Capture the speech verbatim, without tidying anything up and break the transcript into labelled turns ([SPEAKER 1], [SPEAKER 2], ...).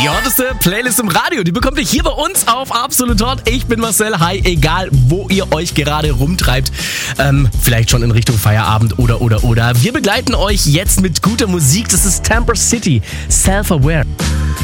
[SPEAKER 1] Die hotteste Playlist im Radio, die bekommt ihr hier bei uns auf Absolut Hot. Ich bin Marcel, hi, egal wo ihr euch gerade rumtreibt. Ähm, vielleicht schon in Richtung Feierabend oder, oder, oder. Wir begleiten euch jetzt mit guter Musik. Das ist Tamper City, Self-Aware.